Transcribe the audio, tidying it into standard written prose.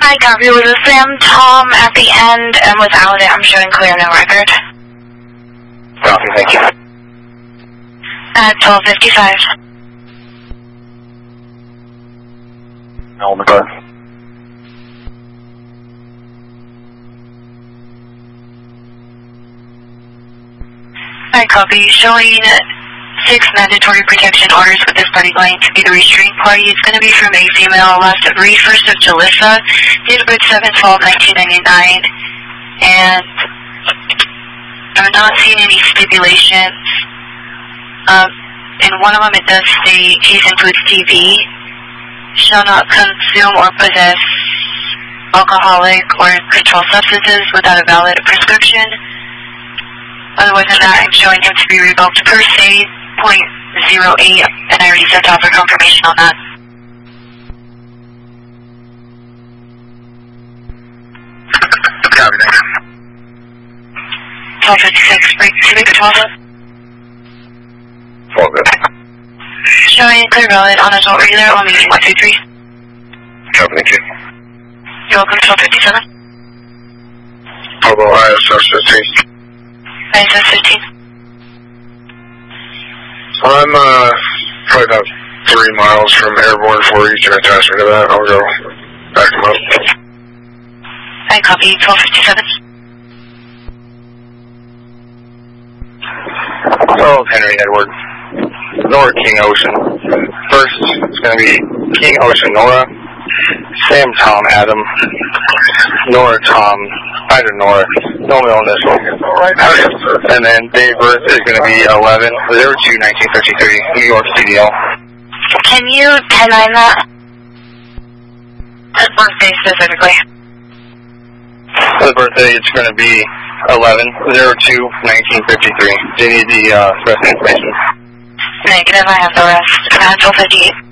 Hi, copy. It was a Sam Tom at the end, and without it, I'm showing clear no record. Copy, thank you. At 12:55. On the car. Hi, copy. Showing 6 mandatory protection orders with this party going to be the restraining party. It's going to be from a female, last of Reed, first of Jalissa, date of birth 7/12/1999, and I'm not seeing any stipulations. In one of them it does say case includes TV, shall not consume or possess alcoholic or controlled substances without a valid prescription. Otherwise than that, I'm showing him to be revoked per se, .08, and I already sent out for confirmation on that. Copy, thank you. 12:56, break to the 12. All good. Showing clear valid on adult regular on meeting 123. Copy, thank you. You're welcome, 12:57. I'll go ISS 15. ISS 15. So I'm probably about 3 miles from Airborne 4. You can attach me to that. I'll go back them up. I copy, 12:57. Oh, Henry Edward. Nora King Ocean. First, it's going to be King Ocean Nora, Sam Tom Adam, Nora Tom, either Nora, no middle initial. And then date of birth is going to be 11/02/1953, New York CDL. Can you 10-9 that? The birthday specifically. For the birthday, it's going to be 11/02/1953. Do you need the rest of the information? Negative, I have the rest. 12:58.